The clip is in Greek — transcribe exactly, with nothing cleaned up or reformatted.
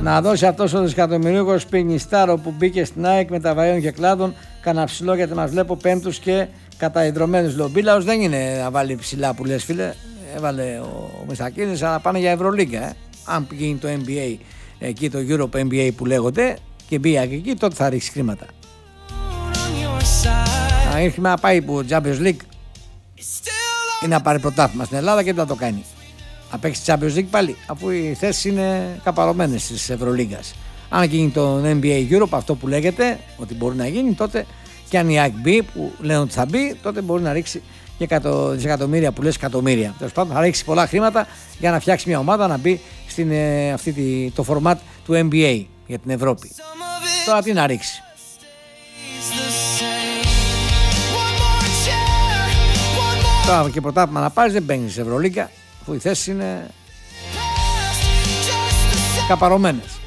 Να δώσει αυτός ο δισεκατομμυρίοικος πινιστάρο που μπήκε στην ΑΕΚ με τα βαΐων και κλάδων κανένα ψηλό, γιατί μας βλέπω πέμπτους και καταϊδρωμένους. Λομπίλαος δεν είναι να βάλει ψηλά που λες, φίλε. Έβαλε ο Μιστακίδης, αλλά πάνε για Ευρωλίγκα. Ε. Αν πηγαίνει το N B A, εκεί το Europe N B A που λέγονται, και μπει εκεί, τότε θα ρίξει χρήματα. Να ήρθε να πάει που Champions League ή να πάρει πρωτάθλημα στην Ελλάδα και δεν θα το κάνει. Να παίξει Champions League πάλι, αφού οι θέσεις είναι καπαρωμένες της Ευρωλίγκας. Αν γίνει το N B A Europe, αυτό που λέγεται ότι μπορεί να γίνει, τότε και αν η ΑΕΚ μπει, που λένε ότι θα μπει, τότε μπορεί να ρίξει και εκατό δισεκατομμύρια που λες εκατομμύρια. Τέλος πάντων, θα ρίξει πολλά χρήματα για να φτιάξει μια ομάδα να μπει στην ε, αυτή τη, το φορμάτ του N B A για την Ευρώπη. Τώρα τι να ρίξει. Τώρα και πρωτάθλημα να πάρεις δεν μπαίνεις σε Ευρωλίγκα, που οι θέσεις είναι καπαρωμένες.